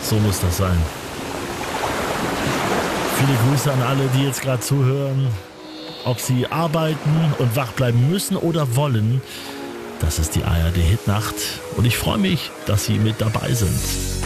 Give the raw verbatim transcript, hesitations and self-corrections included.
So muss das sein. Viele Grüße an alle, die jetzt gerade zuhören. Ob sie arbeiten und wach bleiben müssen oder wollen, das ist die A R D Hitnacht. Und ich freue mich, dass Sie mit dabei sind.